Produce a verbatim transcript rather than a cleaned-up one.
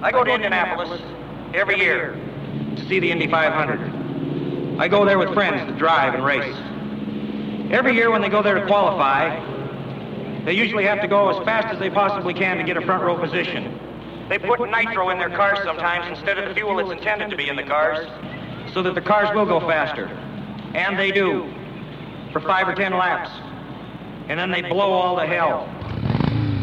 I go to Indianapolis every year to see the Indy five hundred. I go there with friends to drive and race. Every year when they go there to qualify, they usually have to go as fast as they possibly can to get a front row position. They put nitro in their cars sometimes instead of the fuel that's intended to be in the cars, so that the cars will go faster. And they do, for five or ten laps. And then they blow all to hell.